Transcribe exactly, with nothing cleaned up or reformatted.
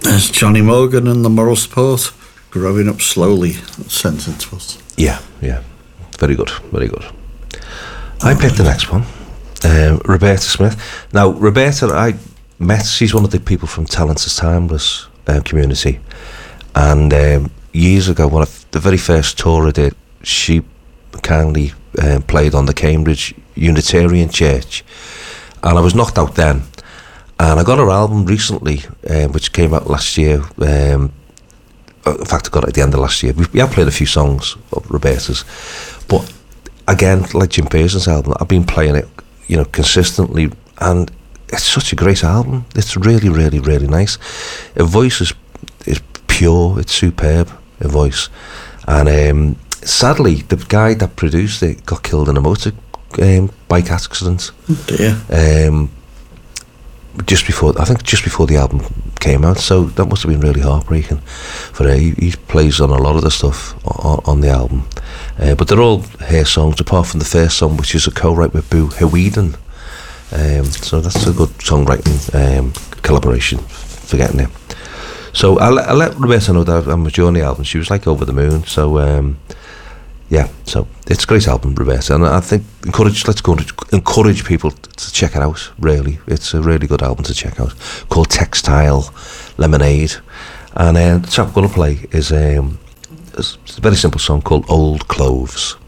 There's Johnny Morgan and the Moral Support, Growing Up Slowly, sent it to us. Yeah, yeah. Very good, very good. I picked the next one, um, Roberta Smith. Now, Roberta, I met, she's one of the people from Talent is Timeless uh, community. And um, years ago, when I, the very first tour I did, she kindly uh, played on the Cambridge Unitarian Church. And I was knocked out then. And I got her album recently, um, which came out last year. Um, in fact, I got it at the end of last year. We, we have played a few songs of Roberta's. But again, like Jim Pearson's album, I've been playing it, you know, consistently. And it's such a great album. It's really, really, really nice. Her voice is, is pure. It's superb, her voice. And um, sadly, the guy that produced it got killed in a motor um, bike accident. Oh dear. Um, just before, I think just before the album came out, so that must have been really heartbreaking for her. He, he plays on a lot of the stuff on, on the album, uh, but they're all her songs apart from the first song, which is a co-write with Boo Heweden. Um, so that's a good songwriting um, collaboration for getting it. So I'll, I'll let Roberta know that I'm enjoying the album. She was like over the moon. So um, yeah, so it's a great album, Roberta, and I think encourage let's go encourage people to check it out. Really, it's a really good album to check out, called Textile Lemonade. And uh, the track I'm going to play is um, it's a very simple song called Old Cloves.